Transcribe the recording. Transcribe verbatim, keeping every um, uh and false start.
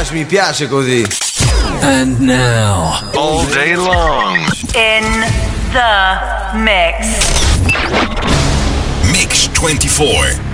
piace, mi piace così. And now, all day long, in the mix. Mix ventiquattro.